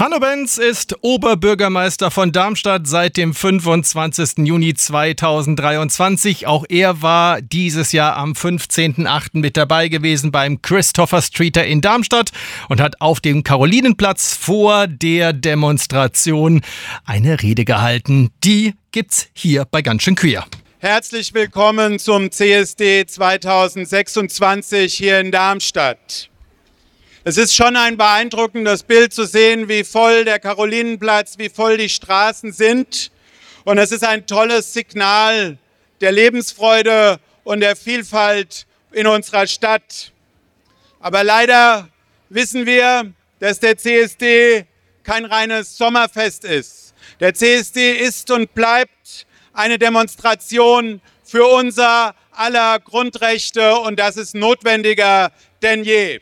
Hanno Benz ist Oberbürgermeister von Darmstadt seit dem 25. Juni 2023. Auch er war dieses Jahr am 15.8. mit dabei gewesen beim Christopher Streeter in Darmstadt und hat auf dem Karolinenplatz vor der Demonstration eine Rede gehalten. Die gibt's hier bei Ganz schön queer. Herzlich willkommen zum CSD 2026 hier in Darmstadt. Es ist schon ein beeindruckendes Bild zu sehen, wie voll der Karolinenplatz, wie voll die Straßen sind. Und es ist ein tolles Signal der Lebensfreude und der Vielfalt in unserer Stadt. Aber leider wissen wir, dass der CSD kein reines Sommerfest ist. Der CSD ist und bleibt eine Demonstration für unser aller Grundrechte, und das ist notwendiger denn je.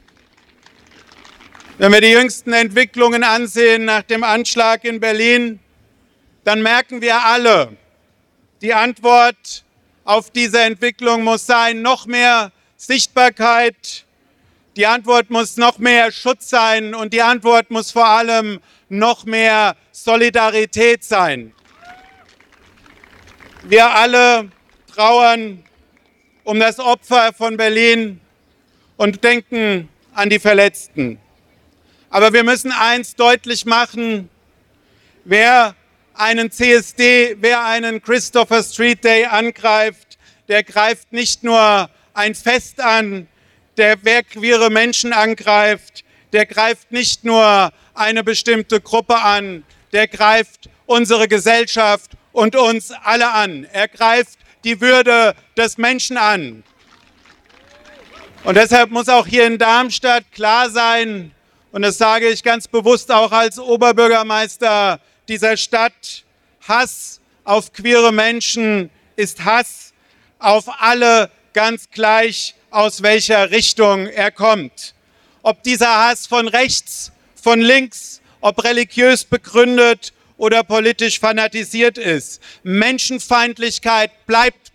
Wenn wir die jüngsten Entwicklungen ansehen nach dem Anschlag in Berlin, dann merken wir alle, die Antwort auf diese Entwicklung muss sein, noch mehr Sichtbarkeit, die Antwort muss noch mehr Schutz sein und die Antwort muss vor allem noch mehr Solidarität sein. Wir alle trauern um das Opfer von Berlin und denken an die Verletzten. Aber wir müssen eins deutlich machen: Wer einen CSD, wer einen Christopher Street Day angreift, der greift nicht nur ein Fest an, wer queere Menschen angreift, der greift nicht nur eine bestimmte Gruppe an, der greift unsere Gesellschaft und uns alle an. Er greift die Würde des Menschen an. Und deshalb muss auch hier in Darmstadt klar sein, und das sage ich ganz bewusst auch als Oberbürgermeister dieser Stadt: Hass auf queere Menschen ist Hass auf alle, ganz gleich, aus welcher Richtung er kommt. Ob dieser Hass von rechts, von links, ob religiös begründet oder politisch fanatisiert ist. Menschenfeindlichkeit bleibt